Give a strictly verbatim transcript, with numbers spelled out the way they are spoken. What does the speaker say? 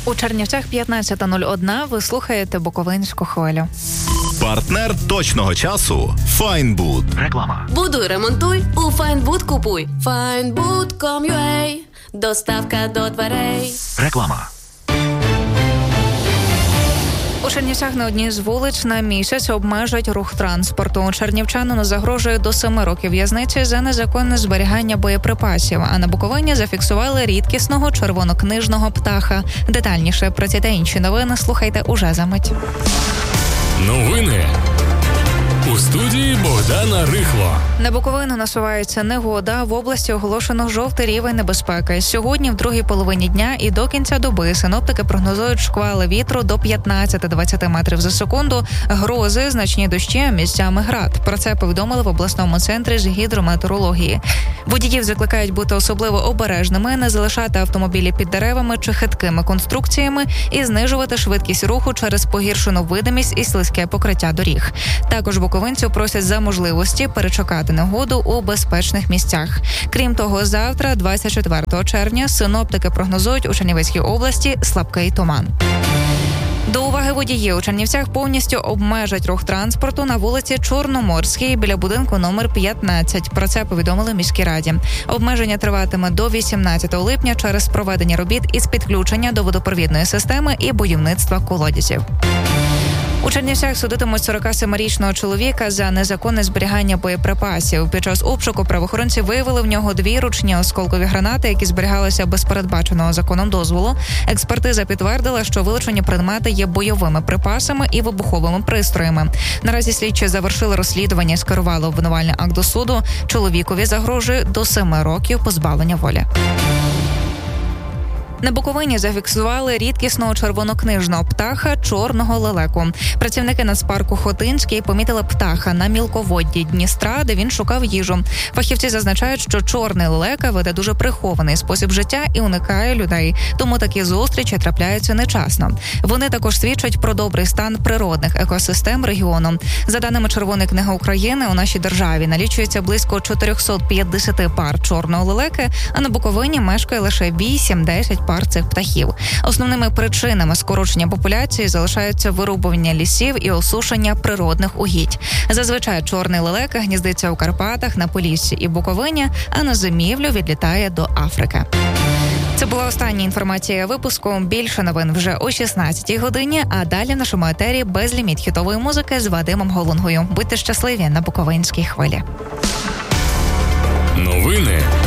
У Чернівцях п'ятнадцята нуль одна. Ви слухаєте Буковинську хвилю. Партнер точного часу – Файнбуд. Реклама. Будуй, ремонтуй, у Файнбуд купуй. Файнбуд точка ком точка ю а. Доставка до дверей. Реклама. У Чернівцях на одній з вулиць на місяць обмежать рух транспорту. Чернівчанину загрожує до семи років в'язниці за незаконне зберігання боєприпасів. А на Буковині зафіксували рідкісного червонокнижного птаха. Детальніше про ці та інші новини слухайте уже за мить. Новини. У студії Богдана Рихло. На Буковину насувається негода. В області оголошено жовтий рівень небезпеки. Сьогодні, в другій половині дня і до кінця доби, синоптики прогнозують шквали вітру до п'ятнадцять-двадцять метрів за секунду, грози, значні дощі, а місцями град. Про це повідомили в обласному центрі з гідрометеорології. Водіїв закликають бути особливо обережними, не залишати автомобілі під деревами чи хиткими конструкціями і знижувати швидкість руху через погіршену видимість і слизьке покриття доріг. Також буковинців просять за можливості перечекати негоду у безпечних місцях. Крім того, завтра, двадцять четвертого червня, синоптики прогнозують у Чернівецькій області слабкий туман. До уваги водіїв, у Чернівцях повністю обмежать рух транспорту на вулиці Чорноморській біля будинку номер п'ятнадцять. Про це повідомили в міській раді. Обмеження триватиме до вісімнадцятого липня через проведення робіт із підключення до водопровідної системи і будівництва колодязів. У Чернівцях судитимуть сорокасемирічного чоловіка за незаконне зберігання боєприпасів. Під час обшуку правоохоронці виявили в нього дві ручні осколкові гранати, які зберігалися без передбаченого законом дозволу. Експертиза підтвердила, що вилучені предмети є бойовими припасами і вибуховими пристроями. Наразі слідчі завершили розслідування і скерували обвинувальний акт до суду. Чоловікові загрожує до семи років позбавлення волі. На Буковині зафіксували рідкісного червонокнижного птаха чорного лелеку. Працівники нацпарку Хотинський помітили птаха на мілководді Дністра, де він шукав їжу. Фахівці зазначають, що чорний лелека веде дуже прихований спосіб життя і уникає людей, тому такі зустрічі трапляються нечасно. Вони також свідчать про добрий стан природних екосистем регіону. За даними Червоної книги України, у нашій державі налічується близько чотириста п'ятдесят пар чорного лелеки, а на Буковині мешкає лише вісім-десять пар цих птахів. Основними причинами скорочення популяції залишаються вирубування лісів і осушення природних угідь. Зазвичай чорний лелека гніздиться у Карпатах, на Поліссі і Буковині, а на зимівлю відлітає до Африки. Це була остання інформація випуску. Більше новин вже о шістнадцятій годині, а далі в нашому етері безліміт хітової музики з Вадимом Голунгою. Будьте щасливі на Буковинській хвилі. Новини